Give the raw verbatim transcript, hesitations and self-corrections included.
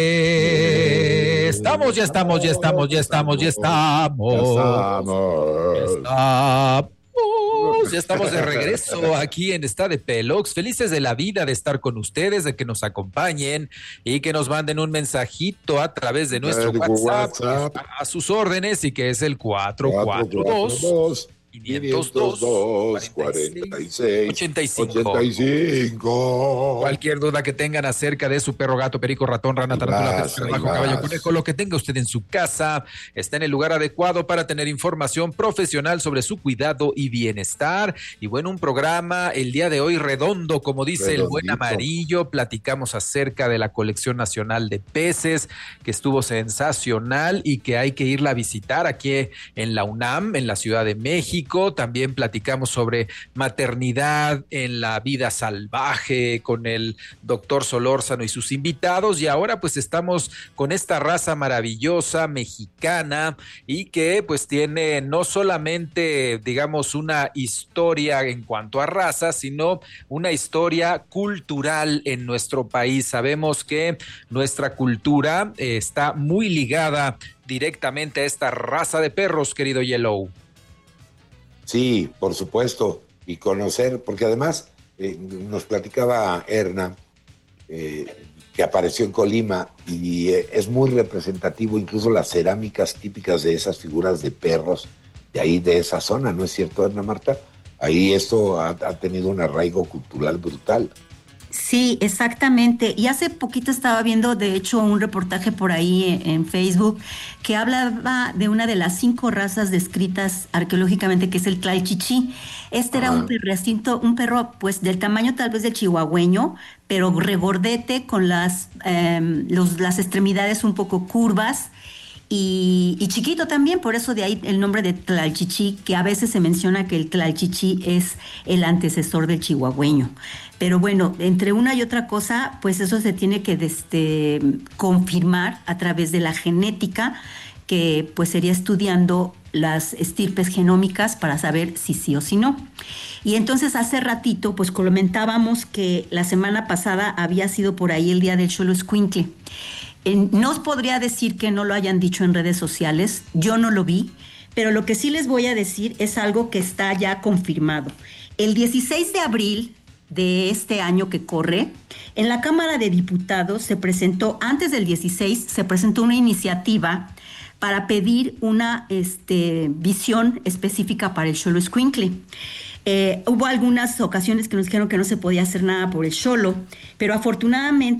Eh, estamos, ya estamos, ya estamos, ya estamos, ya estamos. Ya estamos. Ya estamos. Ya estamos de regreso aquí en Está de Pelox. Felices de la vida de estar con ustedes, de que nos acompañen y que nos manden un mensajito a través de nuestro WhatsApp, WhatsApp. a sus órdenes y que es el cuatro cuatro dos, quinientos dos, cuarenta y seis, ochenta y cinco. Cualquier duda que tengan acerca de su perro, gato, perico, ratón, rana, tarántula, pez, bajo, caballo, conejo, lo que tenga usted en su casa, está en el lugar adecuado para tener información profesional sobre su cuidado y bienestar. Y bueno, un programa el día de hoy redondo, como dice Redondito. El buen amarillo. Platicamos acerca de la colección nacional de peces, que estuvo sensacional y que hay que irla a visitar aquí en la UNAM, en la Ciudad de México. También platicamos sobre maternidad en la vida salvaje con el doctor Solórzano y sus invitados, y ahora pues estamos con esta raza maravillosa mexicana y que pues tiene no solamente digamos una historia en cuanto a raza, sino una historia cultural en nuestro país. Sabemos que nuestra cultura eh, está muy ligada directamente a esta raza de perros, querido Yellow. Sí, por supuesto, y conocer, porque además eh, nos platicaba Erna, eh, que apareció en Colima, y eh, es muy representativo, incluso las cerámicas típicas de esas figuras de perros, de ahí, de esa zona, ¿no es cierto, Erna Marta? Ahí esto ha, ha tenido un arraigo cultural brutal. Sí, exactamente. Y hace poquito estaba viendo, de hecho, un reportaje por ahí en, en Facebook que hablaba de una de las cinco razas descritas arqueológicamente, que es el tlalchichí. Este Ajá. era un perracito, un perro, pues, del tamaño tal vez del chihuahueño, pero regordete, con las, eh, los, las extremidades un poco curvas. Y, y chiquito también, por eso de ahí el nombre de tlalchichí, que a veces se menciona que el tlalchichí es el antecesor del chihuahueño. Pero bueno, entre una y otra cosa, pues eso se tiene que este, confirmar a través de la genética, que pues sería estudiando las estirpes genómicas para saber si sí o si no. Y entonces hace ratito, pues comentábamos que la semana pasada había sido por ahí el día del Xoloescuintle. No os podría decir que no lo hayan dicho en redes sociales, yo no lo vi, pero lo que sí les voy a decir es algo que está ya confirmado. El dieciséis de abril de este año que corre, en la Cámara de Diputados se presentó, antes del dieciséis, se presentó una iniciativa para pedir una este, visión específica para el Xoloescuintle. Eh, hubo algunas ocasiones que nos dijeron que no se podía hacer nada por el xolo, pero afortunadamente